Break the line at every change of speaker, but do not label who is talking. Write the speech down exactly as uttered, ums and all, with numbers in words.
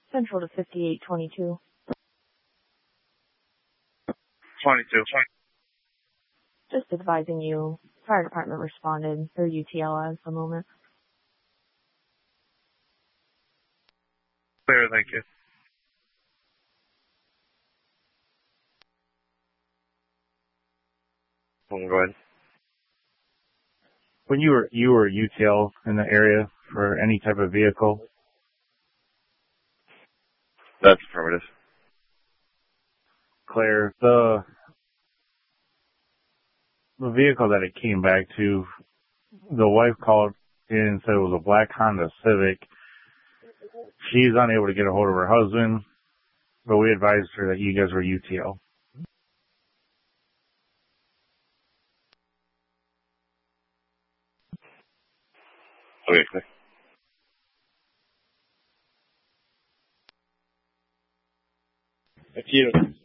Central to fifty-eight twenty-two.
twenty-two.
Just advising you, fire department responded, or U T L as the moment.
Clear, thank you. Go ahead.
When you were you were U T L in the area for any type of vehicle?
That's affirmative.
Claire, the the vehicle that it came back to, the wife called in and said it was a black Honda Civic. She's unable to get a hold of her husband, but we advised her that you guys were U T L.
Okay, clear.
Thank you.